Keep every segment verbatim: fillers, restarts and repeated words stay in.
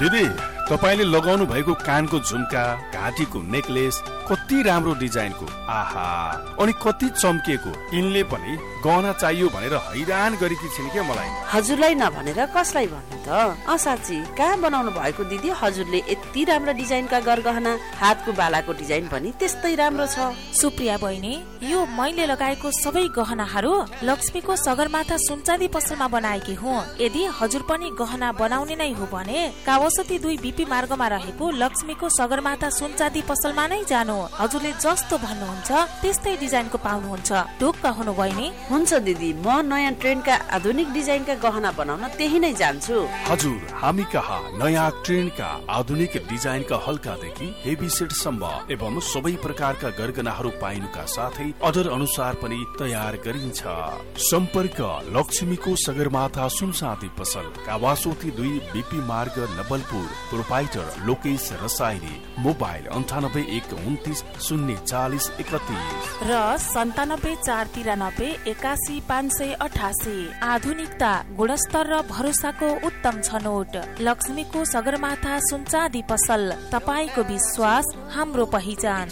दिदी तपाईले लगाउनु भएको कानको झुम्का, घाँटीको नेकलेस कति राम्रो डिजाइनको, आहा, अनि कति चम्किएको। यिनले पनि गहना चाहियो भनेर हैरान गरेकी छिन् के मलाई। हजुरलाई नभनेर कसलाई भन्नु त? अ साँच्ची कहाँ बनाउनु भएको दिदी हजुरले यति राम्रो डिजाइनका गरगहना? हातको बालाको डिजाइन पनि त्यस्तै राम्रो छ। सुप्रिया बहिनी, यो मैले लगाएको सबै गहनाहरू लक्ष्मीको सगरमाथा सुनचाँदी पसलमा बनाएकी हुँ। यदि हजुर पनि गहना बनाउने नै हो भने कावासोती दुई बीपी मार्गमा रहेको लक्ष्मीको सगरमाथा सुनचाँदी पसलमा नै जानु। हजुरले जस्तो भन्नुहुन्छ त्यस्तै डिजाइनको पाउनुहुन्छ। ढुक्क हुनु बहिनी। हुन्छ दिदी, म नयाँ ट्रेन्डका आधुनिक डिजाइनका गहना बनाउन त्यही नै जान्छु। हजुर, हामी कहाँ नयाँ ट्रेन्डका आधुनिक डिजाइनका हल्कादेखि हेभी सेटसम्म एवं सबै प्रकारका गरगहनाहरू पाइनुका साथै अर्डर अनुसार पनि तयार गरिन्छ। सम्पर्क लक्ष्मीको सगरमाथा सुनचाँदी पसल, कावासोती दुई बीपी मार्ग, नवलपुर। प्रोपाइटर लोकेश रसाइनी। मोबाइल अन्ठानब्बे एक उन्तिस शून्य चालिस एकतिस र सन्तानब्बे चार तिरानब्बे एकासी पाँच सय अठासी। आधुनिकता, गुणस्तर र भरोसाको उत्तम छनौट। लक्ष्मीको सगरमाथा सुनचाँदी पसल, तपाईको विश्वास हाम्रो पहिचान।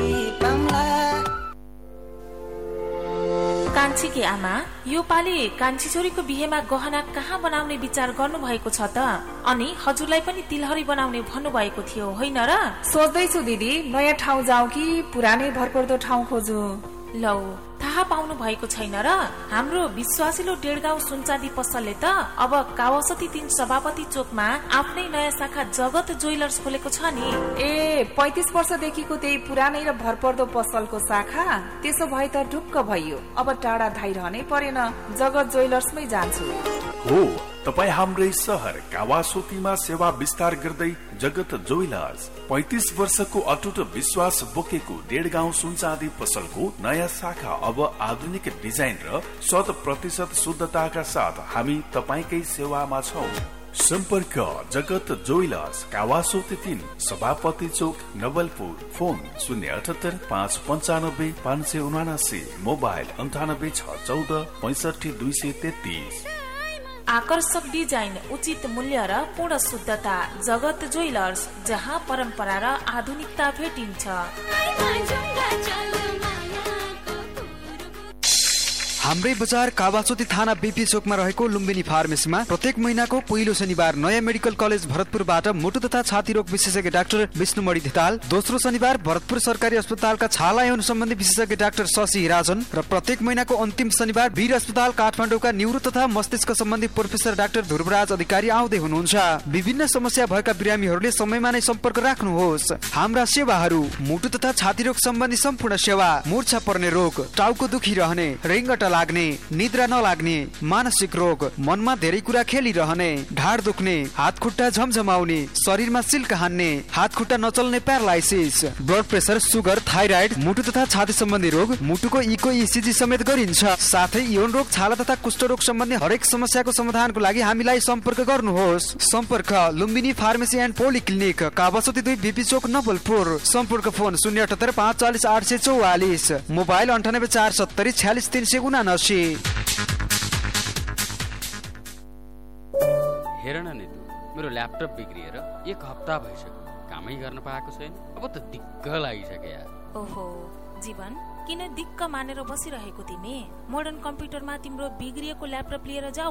कान्छीकी आमा, यो पालि कान्छी छोरीको बिहेमा गहना कहाँ बनाउने विचार गर्नु भएको छ त? अनि हजुरलाई पनि तिलहरी बनाउने भन्नु भएको थियो होइन र? सोच्दैछु दिदी, नयाँ ठाउँ जाऊ कि पुरानै भरपर्दो ठाउँ खोजु। लौ, थाहा पाउनु भएको छैन र? हाम्रो विश्वासिलो डेढगाउँ सुनचाँदी पसलले त अब कावासोती तीन सभापति चोकमा आफ्नै नयाँ शाखा जगत ज्वेलर्स खोलेको छ नि। ए, पैंतिस वर्षदेखिको त्यही पुरानै र भरपर्दो पसलको शाखा? त्यसो भए त ढुक्क भइयो। अब टाढा धाइरहनै परेन, जगत ज्वेलर्समै जान्छु। हो, तपाई हाम्रै सहर कावासोतीमा सेवा विस्तार गर्दै जगत ज्वेलर्स पैंतिस वर्षको अटुट विश्वास बोकेको डेढगाउँ सुनचाँदी पसलको नयाँ शाखा अब आधुनिक डिजाइन र शत प्रतिशत शुद्धताका साथ हामी तपाईकै सेवामा छौं। सम्पर्क जगत ज्वेलर्स, कावासोती तीन सभापति चोक, नवलपुर। फोन शून्य अठहत्तर पाँच पञ्चानब्बे पाँच सय उनासी। मोबाइल अन्ठानब्बे छ चौध पैंसठी दुई सय तेत्तीस। आकर्षक डिजाइन, उचित मूल्य र पूर्ण शुद्धता। जगत ज्वेलर्स, जहाँ परम्परा र आधुनिकता भेटिन्छ। हाम्रै बजार कावासोती थाना बीपी चोकमा रहेको लुम्बिनी फार्मेसीमा प्रत्येक महिनाको पहिलो शनिबार नयाँ मेडिकल कलेज भरतपुरबाट मुटु तथा छाती रोग विशेषज्ञ डाक्टर विष्णुमणि धिताल, दोस्रो शनिबार भरतपुर सरकारी अस्पतालका छाला यौन सम्बन्धी विशेषज्ञ डाक्टर शशि राजन र प्रत्येक महिनाको अन्तिम शनिबार वीर अस्पताल काठमाडौँका न्युरो तथा मस्तिष्क सम्बन्धी प्रोफेसर डाक्टर ध्रुवराज अधिकारी आउँदै हुनुहुन्छ। विभिन्न समस्या भएका बिरामीहरूले समयमा नै सम्पर्क राख्नुहोस्। हाम्रा सेवाहरू: मुटु तथा छाती रोग सम्बन्धी सम्पूर्ण सेवा, मूर्छा पर्ने रोग, टाउको दुखिरहने, रेङ्गटा लाग्ने, निद्रा नलाग्ने, मानसिक रोग, मनमा धेरै कुरा खेलिरहने, ढाड दुख्ने, हात खुट्टा झमझमाउने, शरीरमा सिल्क हान्ने, हात खुट्टा नचल्ने paralysis, blood pressure, sugar, thyroid, मुटु तथा छाती सम्बन्धी रोग, मुटुको इको इसिजी समेत गरिन्छ। साथै यौन रोग, छाला तथा कुष्ठरोग सम्बन्धी हरेक समस्याको समाधानको लागि हामीलाई सम्पर्क गर्नुहोस्। सम्पर्क Lumbini pharmacy and polyclinic, Kawasoti दुई बीपी चोक, नवलपुर। सम्पर्क फोन शून्य अठहत्तर पाँच चालिस आठ सय चौवालिस। मोबाइल अन्ठानब्बे चार सत्तरी छ्यालिस तीन सय उनासी। हेर न नितु, मेरो ल्यापटप बिग्रिएर एक हप्ता भइसक्यो, कामै गर्न पाएको छैन। अब त दिक्क लागिसक्यो यार। ओहो जीवन, किन दिक्क मानेर बसिरहेको तिमी? मोडर्न कम्प्युटरमा तिम्रो बिग्रिएको ल्यापटप लिएर जाऊ।